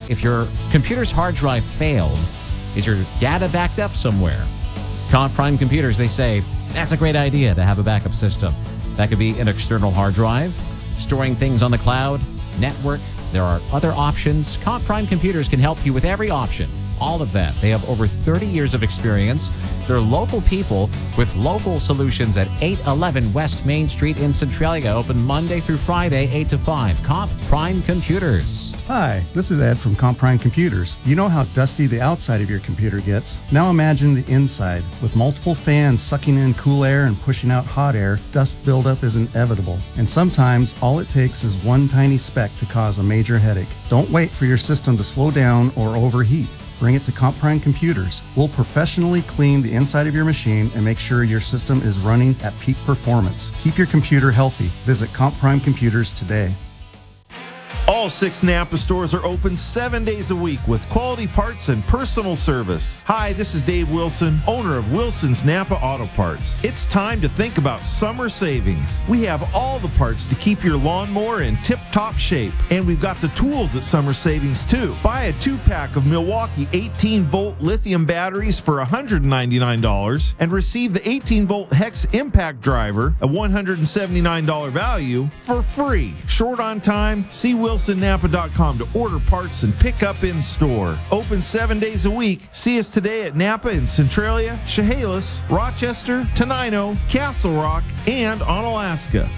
If your computer's hard drive failed, is your data backed up somewhere? Comp Prime Computers, they say, that's a great idea to have a backup system. That could be an external hard drive, storing things on the cloud, network. There are other options. Comp Prime Computers can help you with every option. All of that. They have over 30 years of experience. They're local people with local solutions at 811 West Main Street in Centralia. Open Monday through Friday, 8 to 5. Comp Prime Computers. Hi, this is Ed from Comp Prime Computers. You know how dusty the outside of your computer gets? Now imagine the inside. With multiple fans sucking in cool air and pushing out hot air, dust buildup is inevitable. And sometimes all it takes is one tiny speck to cause a major headache. Don't wait for your system to slow down or overheat. Bring it to Comp Prime Computers. We'll professionally clean the inside of your machine and make sure your system is running at peak performance. Keep your computer healthy. Visit Comp Prime Computers today. All 6 Napa stores are open 7 days a week with quality parts and personal service. Hi, this is Dave Wilson, owner of Wilson's Napa Auto Parts. It's time to think about summer savings. We have all the parts to keep your lawnmower in tip-top shape, and we've got the tools at summer savings too. Buy a 2-pack of Milwaukee 18-volt lithium batteries for $199 and receive the 18-volt Hex Impact Driver, a $179 value, for free. Short on time? See WilsonNapa.com to order parts and pick up in store. Open 7 days a week. See us today at Napa in Centralia, Chehalis, Rochester, Tenino, Castle Rock, and on Alaska.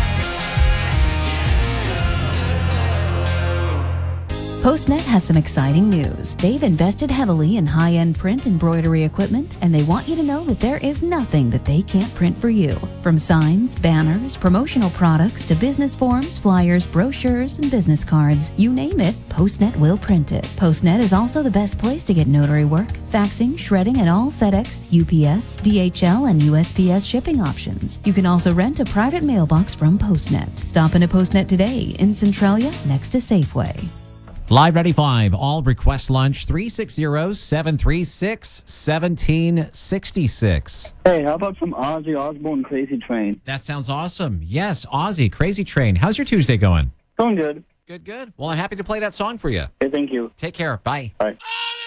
PostNet has some exciting news. They've invested heavily in high-end print embroidery equipment, and they want you to know that there is nothing that they can't print for you. From signs, banners, promotional products, to business forms, flyers, brochures, and business cards. You name it, PostNet will print it. PostNet is also the best place to get notary work, faxing, shredding, and all FedEx, UPS, DHL, and USPS shipping options. You can also rent a private mailbox from PostNet. Stop in a PostNet today in Centralia, next to Safeway. Live Ready 5, all request lunch, 360-736-1766. Hey, how about some Ozzy Osbourne Crazy Train? That sounds awesome. Yes, Ozzy, Crazy Train. How's your Tuesday going? Going good. Good. Well, I'm happy to play that song for you. Okay, thank you. Take care. Bye. Bye.